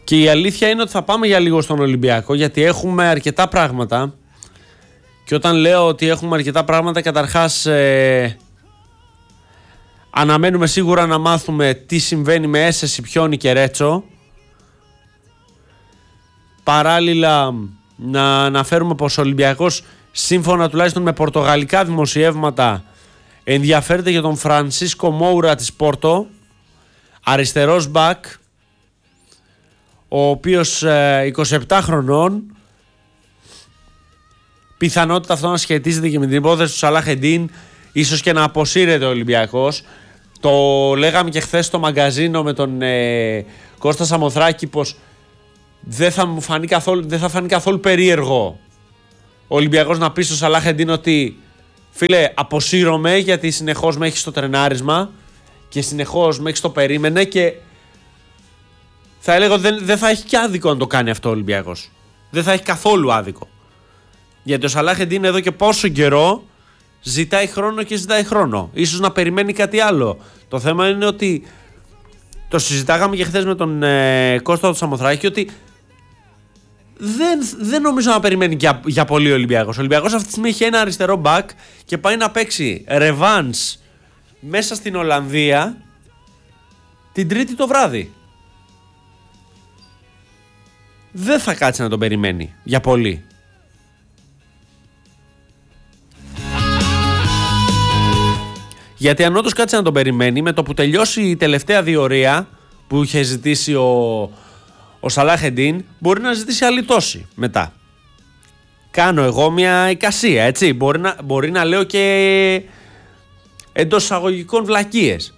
Και η αλήθεια είναι ότι θα πάμε για λίγο στον Ολυμπιακό, γιατί έχουμε αρκετά πράγματα. Και όταν λέω ότι έχουμε αρκετά πράγματα, καταρχάς αναμένουμε σίγουρα να μάθουμε τι συμβαίνει με Έσεση, Πιόνι και Ρέτσο. Παράλληλα να αναφέρουμε πως ο Ολυμπιακός, σύμφωνα τουλάχιστον με πορτογαλικά δημοσιεύματα, ενδιαφέρεται για τον Φρανσίσκο Μόουρα της Πόρτο, αριστερός μπακ, ο οποίος 27 χρονών, πιθανότητα αυτό να σχετίζεται και με την υπόθεση του Σαλάχ Εντίν, ίσως και να αποσύρεται ο Ολυμπιακός. Το λέγαμε και χθες στο μαγκαζίνο με τον Κώστα Σαμοθράκη πως δεν θα φανεί καθόλου περίεργο ο Ολυμπιακός να πει στο Σαλάχ Εντίν ότι φίλε, αποσύρωμαι γιατί συνεχώς με έχει στο τρενάρισμα και συνεχώς με έχει στο περίμενε, και θα έλεγα ότι δεν θα έχει και άδικο να το κάνει αυτό ο Ολυμπιακός. Δεν θα έχει καθόλου άδικο. Γιατί ο Σαλάχ Εντίν εδώ και πόσο καιρό ζητάει χρόνο και ζητάει χρόνο. Ίσως να περιμένει κάτι άλλο. Το θέμα είναι ότι το συζητάγαμε και χθες με τον Κώστα του Σαμοθράκη, ότι δεν νομίζω να περιμένει για πολύ ο Ολυμπιακός. Ο Ολυμπιακός αυτή τη στιγμή έχει ένα αριστερό μπακ και πάει να παίξει ρεβάνς μέσα στην Ολλανδία την Τρίτη το βράδυ. Δεν θα κάτσει να τον περιμένει για πολύ. Γιατί αν όντως κάτσει να τον περιμένει, με το που τελειώσει η τελευταία διορία που είχε ζητήσει ο Σαλάχ Εντίν, μπορεί να ζητήσει άλλη τόση μετά. Κάνω εγώ μια εικασία, έτσι. Μπορεί να λέω και εντός εισαγωγικών βλακίες.